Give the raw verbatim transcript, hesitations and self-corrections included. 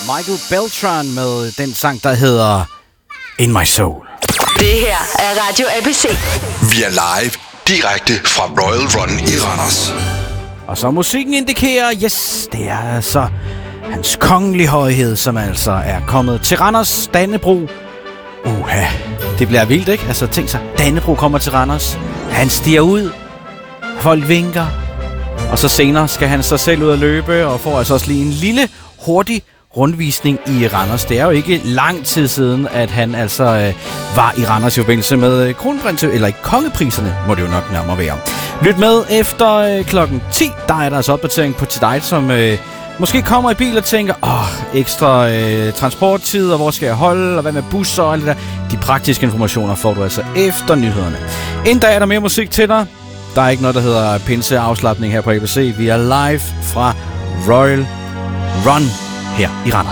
Michael Beltran med den sang, der hedder In My Soul. Det her er Radio A B C. Vi er live direkte fra Royal Run i Randers. Og så musikken indikerer, yes, det er altså hans kongelige højhed, som altså er kommet til Randers, Dannebrog. Uha, det bliver vildt, ikke? Altså tænk sig, Dannebrog kommer til Randers. Han stiger ud, folk vinker, og så senere skal han så selv ud at løbe, og får altså også lige en lille, hurtig rundvisning i Randers. Det er jo ikke lang tid siden, at han altså øh, var i Randers i forbindelse med øh, kronprins, eller i kongepriserne, må det jo nok nærmere være. Lyt med efter øh, klokken ti, der er der altså opdatering på til dig, som øh, måske kommer i bil og tænker, åh, ekstra øh, transporttid, og hvor skal jeg holde, og hvad med busser og alt det der. De praktiske informationer får du altså efter nyhederne. Inden der er der mere musik til dig. Der er ikke noget, der hedder pinseafslapning her på A B C. Vi er live fra Royal Run her i Randers.